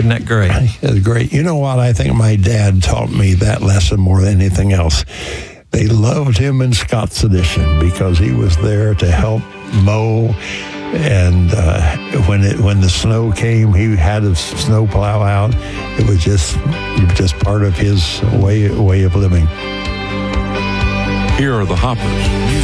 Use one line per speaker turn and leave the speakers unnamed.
Isn't that great?
It's great. You know what? I think my dad taught me that lesson more than anything else. They loved him in Scott's Edition because he was there to help mow. And when the snow came, he had a snow plow out. It was just part of his way of living.
Here are the Hoppers.